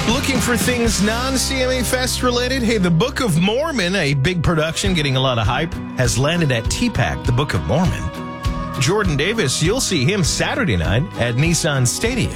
Looking for things non-CMA Fest related? Hey, the Book of Mormon, a big production getting a lot of hype, has landed at TPAC, the Book of Mormon. Jordan Davis, you'll see him Saturday night at Nissan Stadium.